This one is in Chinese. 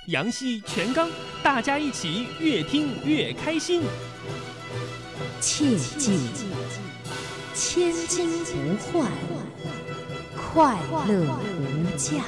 杨戏全刚，大家一起越听越开心。 切记，千金不换，快乐无价。